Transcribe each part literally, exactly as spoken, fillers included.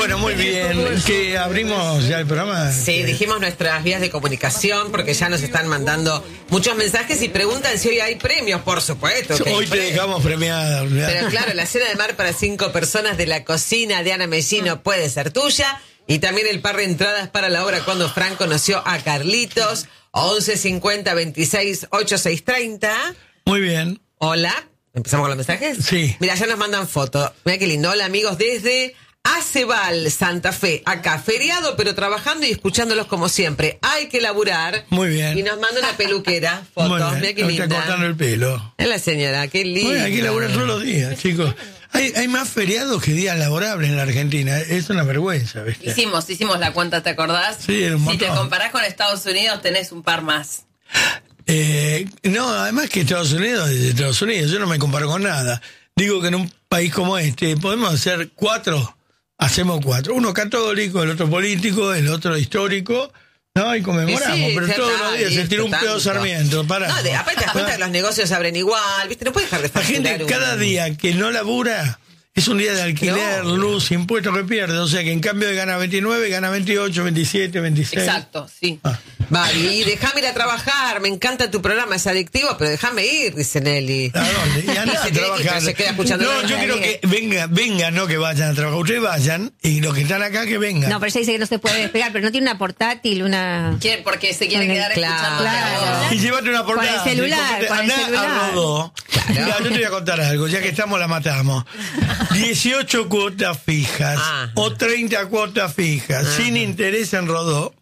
Bueno, muy bien. ¿Que abrimos ya el programa? Sí, dijimos nuestras vías de comunicación porque ya nos están mandando muchos mensajes y preguntan si hoy hay premios, por supuesto. Hoy te dejamos premiada. Pero claro, la cena de mar para cinco personas de la cocina de Ana Mellino puede ser tuya. Y también el par de entradas para la obra Cuando Frank conoció a Carlitos. once cincuenta veintiséis ochenta y seis treinta. Muy bien. Hola. ¿Empezamos con los mensajes? Sí. Mira, ya nos mandan fotos. Mira qué lindo. Hola, amigos, desde Aceval, Santa Fe. Acá, feriado, pero trabajando y escuchándolos como siempre. Hay que laburar. Muy bien. Y nos manda una peluquera. Fotos. Mira qué linda. Está cortando el pelo. Es la señora, qué linda. Bueno, hay que laburar todos los días, chicos. Hay, hay más feriados que días laborables en la Argentina. Es una vergüenza, ¿viste? Hicimos, hicimos la cuenta, ¿te acordás? Sí, era un montón. Si te comparás con Estados Unidos, tenés un par más. Eh, no, además que Estados Unidos es Estados Unidos. Yo no me comparo con nada. Digo que en un país como este podemos hacer cuatro, hacemos cuatro. Uno católico, el otro político, el otro histórico. No, y conmemoramos, sí, pero todos los días se tira un pedo Sarmiento. Pará. No, de, aparte te das cuenta que los negocios abren igual, ¿viste? No puedes dejar de La gente facturar cada un... día que no labura es un día de alquiler, No. luz, impuestos que pierde. O sea que en cambio de gana veintinueve, gana veintiocho, veintisiete, veintiséis. Exacto, sí. Ah. Babi, déjame ir a trabajar, me encanta tu programa, es adictivo, pero déjame ir, dice Nelly. ¿A dónde? Y anda Se a tiene que ir, trabajar. pero se queda escuchando No, la yo radio. quiero que venga, venga, no que vayan a trabajar. Ustedes vayan y los que están acá que vengan. No, pero ella dice que no se puede despegar, pero no tiene una portátil, una... ¿Quién? Porque se quiere quedar Claro. escuchando. Claro. Y llévate una portada. Con el celular, con el Andá celular. a Rodó. Mirá, yo te voy a contar algo, ya que estamos la matamos. dieciocho cuotas fijas Ah. o treinta cuotas fijas, Ah. sin interés en Rodó,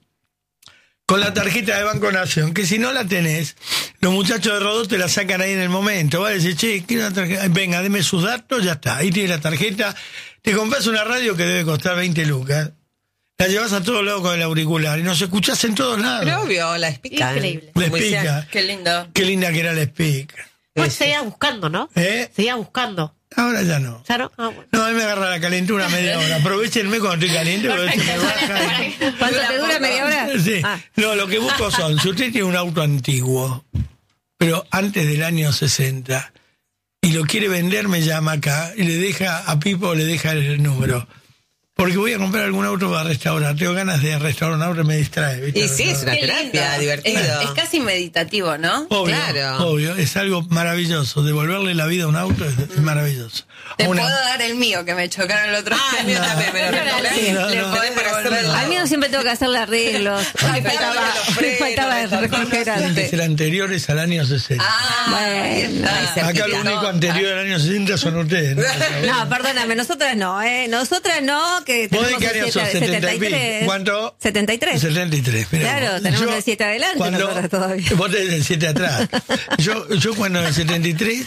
con la tarjeta de Banco Nación, que si no la tenés, los muchachos de Rodó te la sacan ahí en el momento. Va a decir, che, quiero una tarjeta. Venga, deme sus datos, ya está. Ahí tienes la tarjeta. Te compras una radio que debe costar veinte lucas. La llevas a todos lados con el auricular y nos escuchás en todos lados. Pero obvio, la explica. Increíble. La Muy explica. cierto. Qué lindo. Qué linda que era la speaker. Pues seguía buscando, ¿no? ¿Eh? Seguía buscando. Ahora ya no. ¿Ya no? Ah, bueno. No, a mí me agarra la calentura media hora. Aprovechenme cuando estoy caliente, porque se me baja. y- ¿Cuánto te dura media hora? Sí. Ah. No, lo que busco son, si usted tiene un auto antiguo, pero antes del año sesenta, y lo quiere vender, me llama acá, y le deja a Pipo, le deja el número. Porque voy a comprar algún auto para restaurar. Tengo ganas de restaurar un auto y me distrae, ¿viste? Y sí, es una Qué terapia, lindo. divertido. Es, es casi meditativo, ¿no? Obvio, claro. obvio, es algo maravilloso. Devolverle la vida a un auto es, es maravilloso. Te Una- puedo dar el mío, que me chocaron el otro Ah, el mío también me lo regalás. Sí, no, Le no. podés devolverlo. Al mío siempre tengo que hacerle arreglos. Ay, Me faltaba, faltaba los me frenos, faltaba el los refrigerante. Es el anterior, es al año sesenta. Ah, ahí Bueno, está. ahí se- Acá lo único anterior al año sesenta son ustedes, ¿no? No, perdóname, nosotras no, ¿eh? Nosotras no, que ¿Vos de tenemos qué el año sos? siete- setenta y pico. setenta y tres. ¿Cuánto? setenta y tres. setenta y tres, mirá Claro, vos. tenemos Yo, el siete adelante cuando- nosotras todavía. Vos tenés el siete atrás. Yo, yo cuando en el setenta y tres,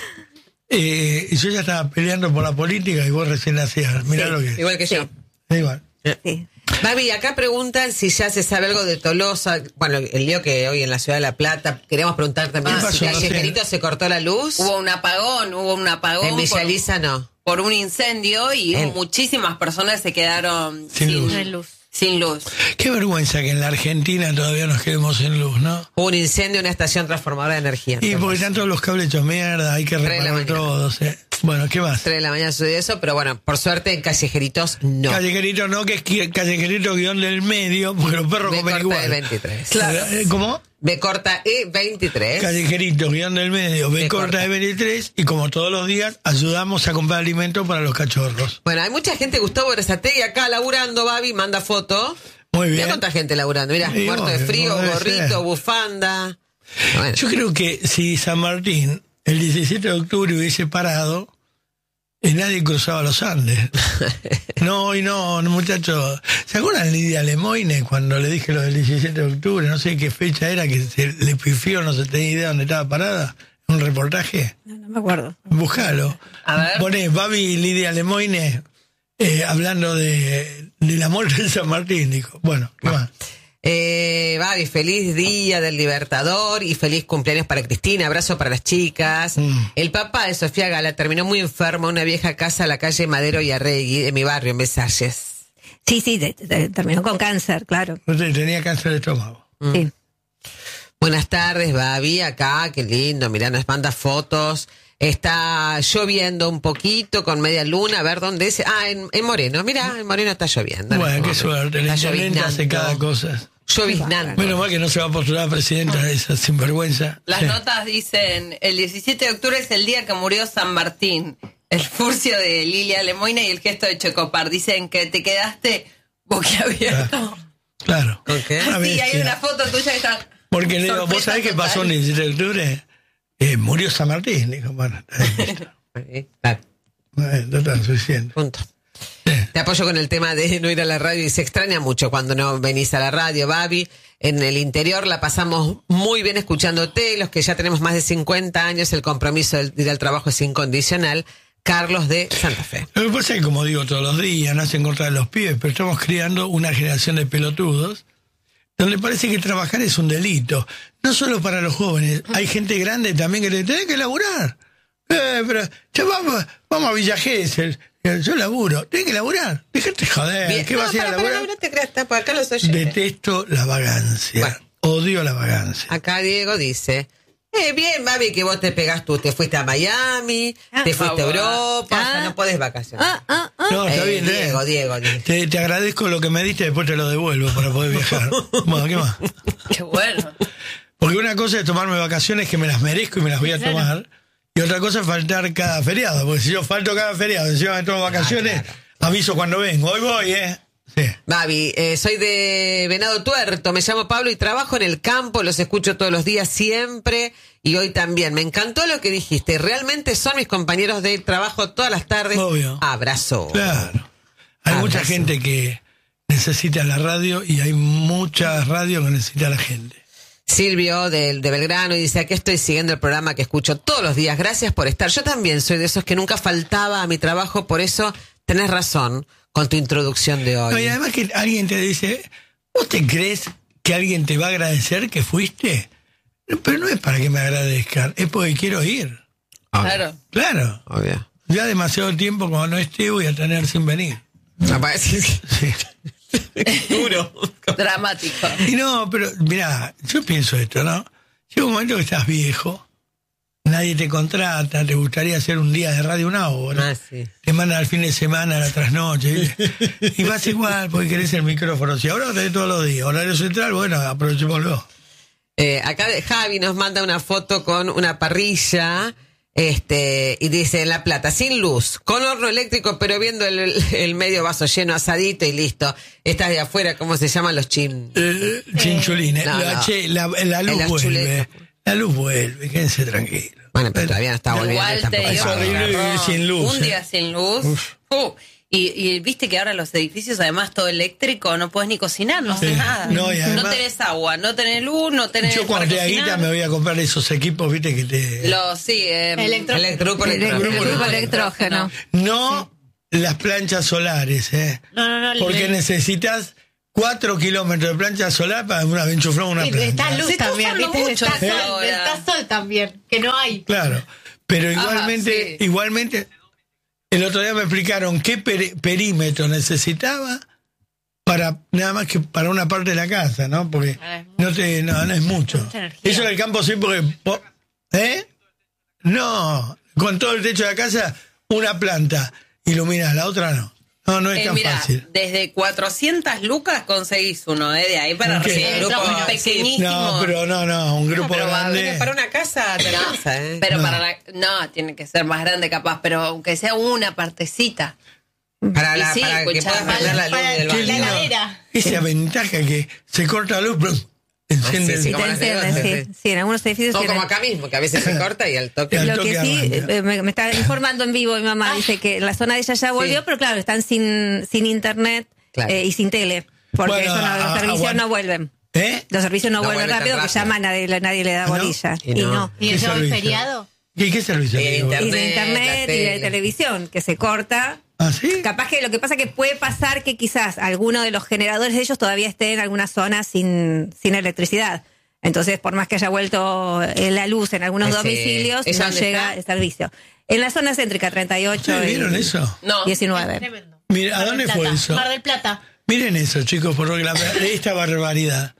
eh, yo ya estaba peleando por la política y vos recién nacías. Mirá Sí, lo que es. igual que yo. Es igual. Sí. Babi, acá preguntan si ya se sabe algo de Tolosa. Bueno, el lío que hoy en la ciudad de La Plata. Queremos preguntar también ¿Qué si pasó? Callejerito se cortó la luz. Hubo un apagón, hubo un apagón. En Villa por- Elisa no. por un incendio y En- muchísimas personas se quedaron Sin sin, luz. Sin luz. sin luz. Qué vergüenza que en la Argentina todavía nos quedemos sin luz, ¿no? Hubo un incendio en una estación transformadora de energía. Y porque están todos los cables hechos mierda, hay que Tres de la reparar mañana. todos. ¿eh? Bueno, ¿qué más? tres de la mañana sucedió eso, pero bueno, por suerte en Callejeritos no. Callejerito no, que es qui- callejerito guión del medio, porque los perros B comen corta igual. E veintitrés. Eh, ¿Cómo? B corta E veintitrés. Callejerito, guión del medio, B B corta corta. de veintitrés, y como todos los días, ayudamos a comprar alimentos para los cachorros. Bueno, hay mucha gente, Gustavo Berazategui acá laburando, Babi, manda foto. Muy Mira bien. cuánta gente laburando, mirá, Sí, muerto de obvio, frío, como debe gorrito, ser. bufanda. Bueno, Yo creo que si San Martín el diecisiete de octubre hubiese parado, y nadie cruzaba los Andes. No, y no, no, muchachos. ¿Se acuerdan de Lidia Lemoine cuando le dije lo del diecisiete de octubre? No sé qué fecha era, que se le pifió, no se tenía idea dónde estaba parada. Un reportaje. No, no me acuerdo. Buscalo. A ver. Poné Babi y Lidia Lemoine eh, hablando de, de la muerte de San Martín, dijo. Bueno, ¿qué más? eh, Babi, feliz día del Libertador y feliz cumpleaños para Cristina, abrazo para las chicas. Mm. El papá de Sofía Gala terminó muy enfermo en una vieja casa a la calle Madero y Arregui, de mi barrio, en Besalles. Sí, sí, de- de- terminó con cáncer, claro. No sé, tenía cáncer de estómago. Sí. Buenas tardes, Babi, acá, qué lindo, mirá, nos manda fotos. Está lloviendo un poquito con media luna. A ver dónde es. Ah, en, en Moreno. Mira, en Moreno está lloviendo. Bueno, ¿no? qué suerte. El Está intendente hace lloviznando. cada cosa. Lloviznando. Menos mal que no se va a postular a presidenta de esa sinvergüenza. Las Sí. notas dicen, el diecisiete de octubre es el día que murió San Martín, el furcio de Lilia Lemoyna y el gesto de Checopar. Dicen que te quedaste boquiabierto. Claro. ¿Con qué? Una Sí, hay bestia. una foto tuya que está... Porque le digo, ¿vos sorpresa sabés qué total. pasó el diecisiete de octubre? Eh, murió San Martín. Le digo, bueno, está bien. Ahí, claro, Eh, no está suficiente. punto. Sí. Te apoyo con el tema de no ir a la radio y se extraña mucho cuando no venís a la radio, Babi. En el interior la pasamos muy bien escuchándote. Los que ya tenemos más de cincuenta años, el compromiso del, del trabajo es incondicional. Carlos de Santa Fe. Lo que pasa es que, como digo todos los días, no hacen contra de los pibes, pero estamos criando una generación de pelotudos donde parece que trabajar es un delito. No solo para los jóvenes, hay gente grande también que le tiene que laburar. Eh, pero, che, vamos, vamos a Villa Gesell. Yo laburo. Tenés que laburar. Déjate joder. Bien. ¿Qué vas a ir a para, para, laburar? no te creas, está por acá los oyentes. Detesto la vagancia. Bueno. Odio la vagancia. Acá Diego dice, eh, bien, Babi, que vos te pegás tú, te fuiste a Miami, Ah, te fuiste a favor. Europa, o sea, Ah. no podés vacacionar. Ah, ah, ah. No, está Eh, bien, Diego, eh. Diego, Diego. Te, te agradezco lo que me diste, después te lo devuelvo para poder viajar. Bueno, ¿qué más? Qué bueno. Porque una cosa es tomarme vacaciones que me las merezco y me las voy a tomar. Y otra cosa es faltar cada feriado. Porque si yo falto cada feriado, encima me tomo vacaciones, claro. aviso cuando vengo. Hoy voy, ¿eh? Sí. Babi, eh, soy de Venado Tuerto, me llamo Pablo y trabajo en el campo, los escucho todos los días siempre y hoy también. Me encantó lo que dijiste, realmente son mis compañeros de trabajo todas las tardes. Obvio. Abrazo. Claro. Hay mucha Abrazo. gente que necesita la radio y hay mucha radio que necesita la gente. Silvio de, de Belgrano y dice, aquí estoy siguiendo el programa que escucho todos los días, gracias por estar. Yo también soy de esos que nunca faltaba a mi trabajo, por eso tenés razón con tu introducción de No, y hoy. además que alguien te dice, ¿vos te crees que alguien te va a agradecer que fuiste? No, pero no es para que me agradezcan, es porque quiero ir. Claro. Claro. Obvio. Ya demasiado tiempo como no esté voy a tener sin venir. No, parece que- Sí. Duro. Dramático. Y no, pero mirá, yo pienso esto, ¿no? Llega un momento que estás viejo, nadie te contrata, te gustaría hacer un día de radio una hora, Ah, sí. te mandan al fin de semana, a la trasnoche, ¿viste? Y vas igual porque querés el micrófono. Si ahora lo tenés todos los días, horario central, bueno, aprovechémoslo. Eh, acá Javi nos manda una foto con una parrilla, este, y dice en La Plata, sin luz, con horno eléctrico, pero viendo el, el medio vaso lleno, asadito y listo. Estás de afuera, ¿cómo se llaman los chin? Eh, chinchulines. no, la, no. che, la, la luz En las vuelve. chuletas. La luz vuelve, quédense tranquilos. Bueno, pero todavía no está volviendo. Igual te tampoco digo, Es horrible que vivir agarró sin luz, Un eh. día sin luz. Uf. Uh, y, y viste que ahora los edificios, además todo eléctrico, no puedes ni cocinar, no Sí. haces nada. No, y además- no tenés agua, no tenés luz, no tenés. Yo cuando para te cocinar. guita me voy a comprar esos equipos, viste, que te... Los, sí, eh, Electro- El grupo El, el electrónico. grupo electrógeno. No las planchas solares, ¿eh? No, no, no. Porque le- necesitas cuatro kilómetros de plancha solar para una enchuflar una y plancha. está luz Se está también, usando ¿viste? mucho Está eso sol, ahora. está sol también, que no hay. Claro. Pero igualmente, sí. igualmente, el otro día me explicaron qué peri- perímetro necesitaba para nada más que para una parte de la casa, ¿no? Porque Ah, es no te, no, no es mucho. Mucha energía. Eso en el campo sí, porque, po- ¿eh? No, con todo el techo de la casa, una planta ilumina, la otra no. No, no es Eh, tan mira, fácil. desde cuatrocientas lucas conseguís uno, ¿eh? De ahí para ¿Qué? recibir Grupo grupos pequeñísimos. No, pero no, no, un grupo pero va, grande. Para una casa te alcanza, ¿eh? Pero No. para la, no, tiene que ser más grande capaz, pero aunque sea una partecita. Para, la, Y sí, para que escuchá, puedas para- prender la luz para del Qué la baño. lindo. heladera. Esa ventaja que se corta la luz, pero enciende Ah, sí, sí, el- Y como te las encienden, negocios, sí. Sí, en algunos edificios. No sí, como en- acá mismo, que a veces se corta y al toque. Al Lo toque que sí, arranca. eh, me, me está informando en vivo mi mamá, dice que la zona de ella ya volvió, Sí. pero claro, están sin, sin internet Claro. eh, y sin tele, porque Bueno, eso no- a- los servicios aguanta. no vuelven. ¿Eh? Los servicios no, No vuelven vuelven tan rápido, que rápido. llaman, nadie, nadie le da ¿Ah, no? bolilla. Y Y no. no. ¿Y ¿Qué el sábado y servicio? feriado? ¿Y qué servicio? Y el digo? internet. Y de internet la y de tele. televisión, que se corta. ¿Ah, sí? Capaz que lo que pasa que puede pasar que quizás alguno de los generadores de ellos todavía esté en algunas zonas sin, sin electricidad. Entonces, por más que haya vuelto eh, la luz en algunos Ese- domicilios, ¿esa no dónde llega está? el servicio. En la zona céntrica, treinta y ocho ¿Ustedes vieron y eso? No. diecinueve. Tremendo. Mira, ¿a Mar dónde del fue Plata, eso? Mar del Plata. Miren eso, chicos, por la, esta barbaridad.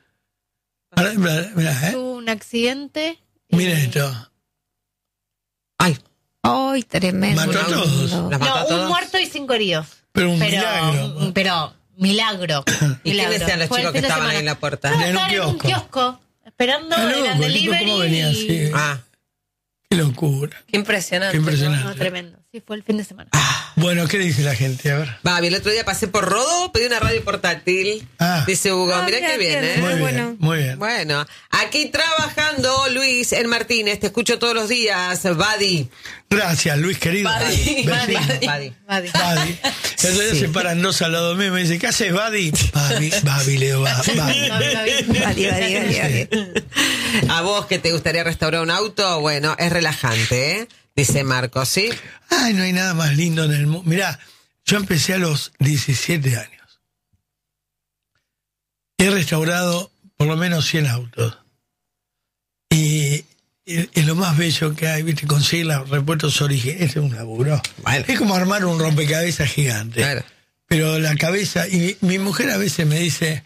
Mirá, ¿eh? Tuvo un accidente. Miren esto. Ay, ¡Ay, tremendo! Mató a todos. ¿Las mató No, a todos? un muerto y cinco heridos. Pero un milagro. Pero, pero milagro. ¿Y milagro. quiénes eran los Fue el chicos que fin de estaban ahí semana. en la puerta? No, En un estaban en un kiosco. kiosco. Esperando Ah, el loco, delivery. ¿cómo venía así? Ah, Qué locura. Qué impresionante. Qué impresionante. No, tremendo. Sí, fue el fin de semana. Bueno, ¿qué dice la gente? A ver. Babi, el otro día pasé por Rodó, pedí una radio portátil. Ah. Dice Hugo, Ah, mirá mirá qué bien, qué ¿eh? Muy bien, bueno. muy bien. Bueno, aquí trabajando, Luis, en Martínez, te escucho todos los días, Badi. Gracias, Luis querido. Badi, Vecino. Badi. Vale. Badi. El otro día Sí. se paran dos al lado mío y me dice, ¿qué haces, Badi? Babi, Babi, Leo, Babi. Babi, Babi. Vale, vale, vale, vale. A vos que te gustaría restaurar un auto, bueno, es relajante, ¿eh? Dice Marcos, ¿sí? Ay, no hay nada más lindo en el mundo. Mirá, yo empecé a los diecisiete años. He restaurado por lo menos cien autos. Y es lo más bello que hay, ¿viste? Conseguir los repuestos originales. Es un laburo. Bueno. Es como armar un rompecabezas gigante. Claro. Pero la cabeza... Y mi, mi mujer a veces me dice,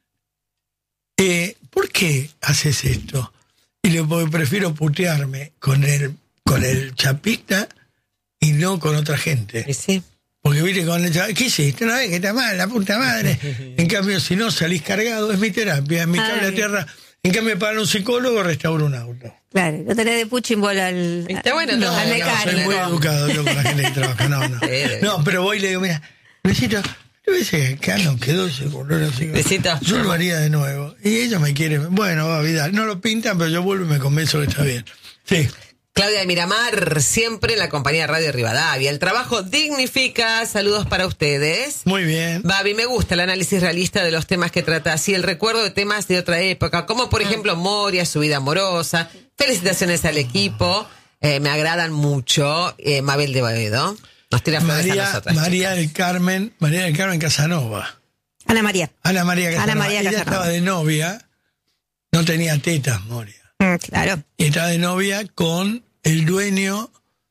eh, ¿por qué haces esto? Y le digo, prefiero putearme con el, con el chapista y no con otra gente. ¿Y sí? Porque viste con el chapista, ¿qué hiciste? No ves que está mal, la puta madre. En cambio, si no salís cargado, es mi terapia, es mi Ay. cable a tierra. En cambio, para un psicólogo, restauro un auto. Claro, lo tenés de puching bola al, Está bueno, No, no, al no, mecánico. soy muy educado yo con la gente que trabaja. No, no. Sí, de- No, pero voy y le digo, mira, Luisito, yo veces que acá no quedó ese color así. Luisito. Yo lo haría de nuevo. Y ella me quiere, bueno, va a olvidar. No lo pintan, pero yo vuelvo y me convenzo que está bien. Sí. Claudia de Miramar, siempre en la compañía de Radio Rivadavia. El trabajo dignifica. Saludos para ustedes. Muy bien. Babi, me gusta el análisis realista de los temas que trata, así el recuerdo de temas de otra época, como por ejemplo Moria, su vida amorosa. Felicitaciones al equipo, eh, me agradan mucho. Eh, Mabel de Boedo, nos tira flores a María, nosotras. María del Carmen, María del Carmen Casanova. Ana María. Ana María Casanova. Ana María Ella Casanova. estaba de novia, no tenía tetas, Moria. Mm, claro. Y estaba de novia con el dueño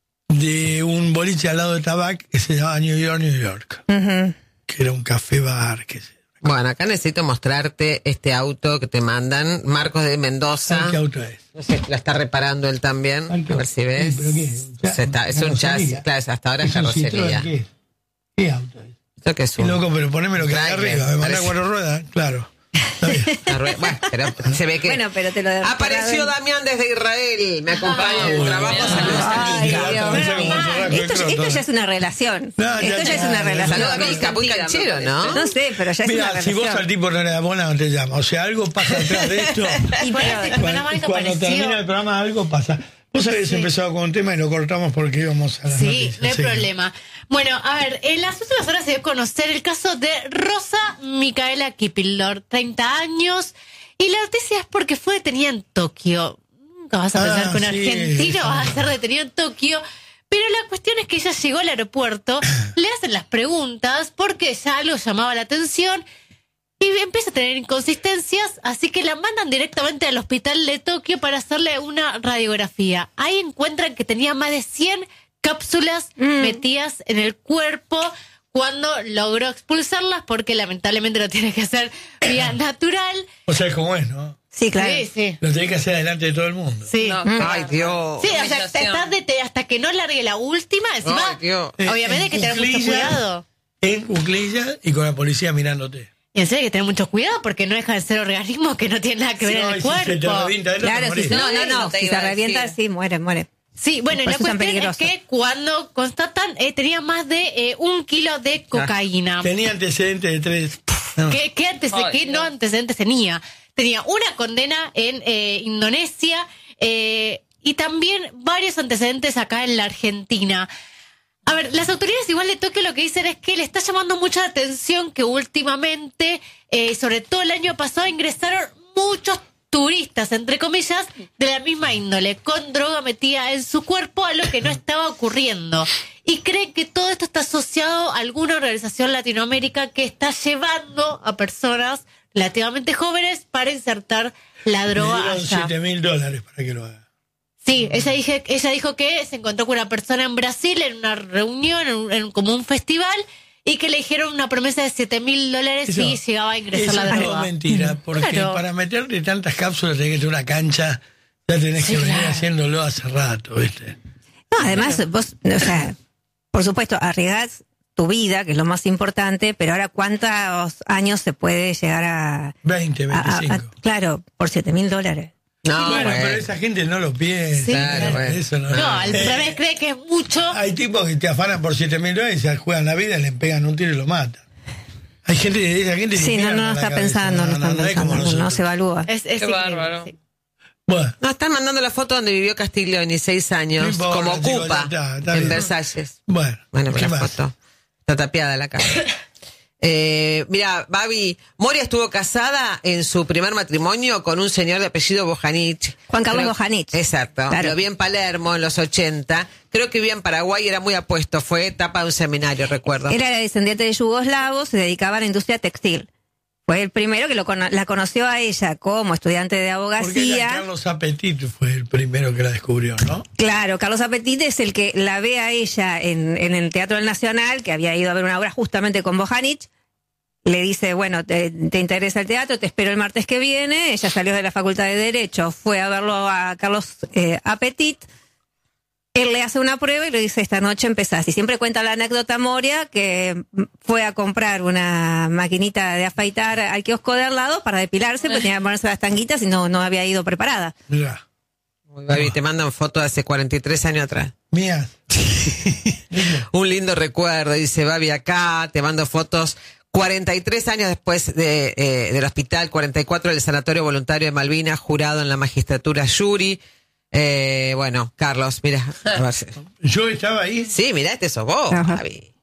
de un boliche al lado de Tabac que se llamaba New York, New York. Ujú. Que era un café bar, que se... Bueno, acá necesito mostrarte este auto que te mandan, Marcos de Mendoza. ¿Qué auto es? No sé, la está reparando él también, a ¿Cuánto? ver si ves. Sí, ¿pero qué es? Se está- es un ¿Carrocería? chasis, claro, hasta ahora es un carrocería. Citroën, ¿Qué es? ¿Qué auto es? Esto que es Qué un... loco, pero poneme lo que hay Trailer, arriba. ¿Me manda parece. cuatro ruedas? Claro. Está bien. La rue- Bueno, pero se ve que... Bueno, pero te lo Apareció Damián desde Israel, me acompaña en el trabajo, saludos a Ay, Milka. Dios. Parece como un churrasco de Esto, esto croto. ya es una relación. No, ya esto ya está. es una relación. Saludos a Milka, muy canchero, ¿no? No sé, pero ya es una Mira, si relación. vos al tipo no le das bola, no te llama. O sea, algo pasa atrás de esto. Y Fue pero- la semana Cuando, mal que cuando apareció. termina el programa, algo pasa. Vos habéis empezado con un tema y lo cortamos porque íbamos a las Sí, noticias. no hay Sí. problema. Bueno, a ver, en las últimas horas se dio a conocer el caso de Rosa Micaela Kipildor, treinta años, y la noticia es porque fue detenida en Tokio. Nunca vas a Ah, pensar que un sí, argentino sí. va a ser detenido en Tokio, pero la cuestión es que ella llegó al aeropuerto, le hacen las preguntas porque ya algo llamaba la atención y empieza a tener inconsistencias, así que la mandan directamente al hospital de Tokio para hacerle una radiografía. Ahí encuentran que tenía más de cien cápsulas Mm. metidas en el cuerpo cuando logró expulsarlas porque lamentablemente lo tiene que hacer vía natural. O sea, es como es, ¿no? Sí, claro. Sí, sí. Lo tenés que hacer delante de todo el mundo. Sí. No, Ay, Dios. Sí, o sea, Humillación. estás dete- hasta que no largue la última, encima, Ay, Dios. obviamente hay que tener mucho cuclillas, cuidado. En cuclillas y con la policía mirándote. Y en serio hay que tener mucho cuidado porque no deja de ser organismos que no tienen nada que ver en No, el y si se te cuerpo. revienta adentro, te Claro, si morís. se- no, no, Eso no. te Si iba se a revienta, decir. sí, muere, muere. Sí, bueno, y Por la eso es tan cuestión es peligroso. que cuando constatan eh, tenía más de eh, un kilo de cocaína. Tenía antecedentes de tres. No. ¿Qué, qué, antece- Ay, qué no Dios. antecedentes tenía? Tenía una condena en eh, Indonesia eh, y también varios antecedentes acá en la Argentina. A ver, las autoridades igual de Tokio lo que dicen es que le está llamando mucha atención que últimamente, eh, sobre todo el año pasado, ingresaron muchos turistas, entre comillas, de la misma índole, con droga metida en su cuerpo, a lo que no estaba ocurriendo. Y creen que todo esto está asociado a alguna organización latinoamérica que está llevando a personas relativamente jóvenes para insertar la Me droga dieron allá. siete mil dólares para que lo haga. Sí, ella, dije, ella dijo que se encontró con una persona en Brasil en una reunión, en, un- en como un festival, y que le dijeron una promesa de siete mil dólares Eso- si llegaba a ingresar Eso la es todo droga. mentira, porque Claro. para meterte tantas cápsulas tenés que tener una cancha, ya tenés Sí, que venir claro. haciéndolo hace rato, ¿viste? No, además, vos, o sea, por supuesto, arriesgás tu vida, que es lo más importante, pero ahora, ¿cuántos años se puede llegar a... veinte, veinticinco. a- a- claro, por siete mil dólares. No, bueno, bueno. pero esa gente no lo piensa. Sí, claro, bueno. Eso no, No, al Eh, revés, cree que es mucho. Hay tipos que te afanan por siete mil dólares y se juegan la vida, le pegan un tiro y lo matan. Hay gente, esa gente Sí, ni no, mierda no, en no la está cabeza, pensando, no, están es como pensando, no, no nosotros. se evalúa. Es, es Qué increíble, bárbaro. sí. Bueno, No, están mandando la foto donde vivió Castiglioni, seis No años, importa, como chicos, ocupa ya está, está en bien. Versalles. bueno, Bueno, ¿qué la más? foto. Está tapiada la cara. Eh, mira, Babi, Moria estuvo casada en su primer matrimonio con un señor de apellido Bojanich. Juan Carlos Creo- Bojanich. Exacto. Claro. Lo vi en Palermo en los ochenta. Creo que vivía en Paraguay y era muy apuesto. Fue etapa de un seminario, recuerdo. Era descendiente de yugoslavos, se dedicaba a la industria textil. Fue el primero que lo cono- la conoció a ella como estudiante de Porque abogacía. Carlos Apetit fue el primero que la descubrió, ¿no? Claro, Carlos Apetit es el que la ve a ella en, en el Teatro del Nacional, que había ido a ver una obra justamente con Bojanich. Le dice, bueno, te, te interesa el teatro, te espero el martes que viene. Ella salió de la Facultad de Derecho, fue a verlo a Carlos eh, Apetit. Él le hace una prueba y le dice, esta noche empezás. Y siempre cuenta la anécdota Moria, que fue a comprar una maquinita de afeitar al kiosco de al lado para depilarse, porque tenía que ponerse las tanguitas y no, no había ido preparada. Mirá, Uy, Babi, te mandan fotos de hace cuarenta y tres años atrás. mías. Un lindo recuerdo, dice Babi acá, te mando fotos cuarenta y tres años después de, eh, del hospital, cuarenta y cuatro del Sanatorio Voluntario de Malvinas, jurado en la magistratura Yuri. Eh, bueno, Carlos, mira. a ver si- Yo estaba ahí, Sí, mira, este sos vos, Ajá. Babi.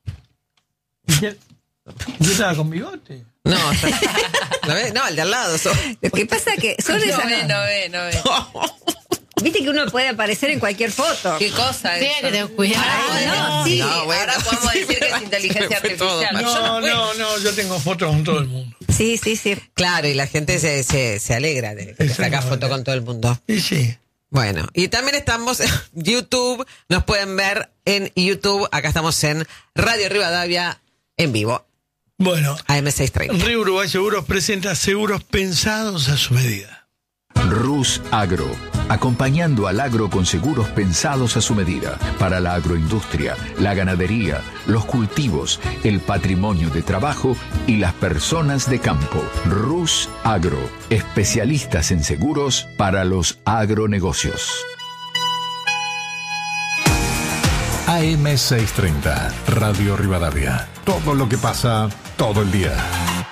yo estaba con bigote. No, está- ¿lo ves? No, el de al lado sos. Lo que pasa que son No esas... ve, no ve, no ve. Viste que uno puede aparecer en cualquier foto. Qué cosa Tiene eso. que tener cuidado. Ah, no, sí. No, bueno, ahora podemos sí, decir que es me- inteligencia se me fue todo. artificial. No, no, no, yo tengo fotos con todo el mundo. Sí, sí, sí. Claro, y la gente se, se, se alegra de que te Exacto. sacas foto con todo el mundo. Y sí. Bueno, y también estamos en YouTube, nos pueden ver en YouTube, acá estamos en Radio Rivadavia en vivo, Bueno, A M seiscientos treinta. Río Uruguay Seguros presenta seguros pensados a su medida. Rus Agro, acompañando al agro con seguros pensados a su medida, para la agroindustria, la ganadería, los cultivos, el patrimonio de trabajo y las personas de campo. Rus Agro, especialistas en seguros para los agronegocios. A M seiscientos treinta, Radio Rivadavia. Todo lo que pasa, todo el día.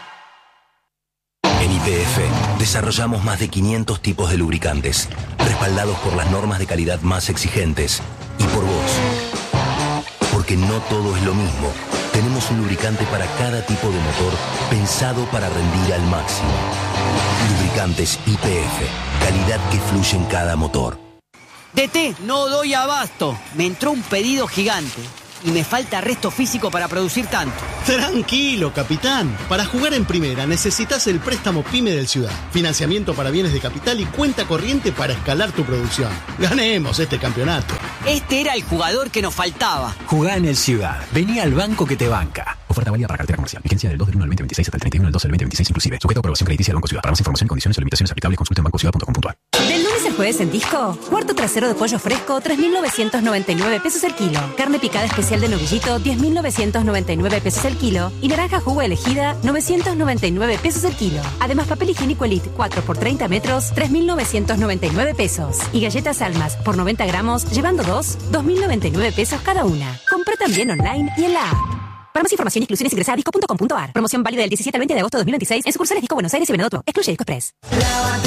En Y P F desarrollamos más de quinientos tipos de lubricantes, respaldados por las normas de calidad más exigentes y por vos. Porque no todo es lo mismo. Tenemos un lubricante para cada tipo de motor pensado para rendir al máximo. Lubricantes Y P F, calidad que fluye en cada motor. D T, no doy abasto. Me entró un pedido gigante y me falta resto físico para producir tanto. Tranquilo, capitán. Para jugar en primera necesitas el préstamo PYME del Ciudad. Financiamiento para bienes de capital y cuenta corriente para escalar tu producción. Ganemos este campeonato. Este era el jugador que nos faltaba. Jugá en el Ciudad. Vení al banco que te banca. Oferta válida para cartera comercial. Vigencia del dos del uno al veinte veintiséis hasta el treinta y uno del dos del veinte veintiséis inclusive. Sujeto a aprobación crediticia del Banco Ciudad. Para más información y condiciones o limitaciones aplicables, consulta en banco ciudad punto com punto a r. Del lunes al jueves en Disco, cuarto trasero de pollo fresco, tres mil novecientos noventa y nueve pesos el kilo. Carne picada especial de novillito, diez mil novecientos noventa y nueve pesos el kilo. Y naranja jugo elegida, novecientos noventa y nueve pesos el kilo. Además, papel higiénico Elite cuatro por treinta metros, tres mil novecientos noventa y nueve pesos. Y galletas Almas por noventa gramos, llevando dos, dos mil noventa y nueve pesos cada una. Compra también online y en la app. Para más información y exclusiones ingresa a disco punto com punto a r. Promoción válida del diecisiete al veinte de agosto de dos mil veintiséis en sucursales Disco Buenos Aires y Venado Tuo. Excluye Disco Express.